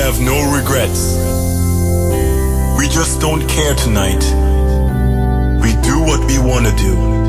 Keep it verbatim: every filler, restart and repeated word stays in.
have no regrets. We just don't care tonight. We do what we want to do.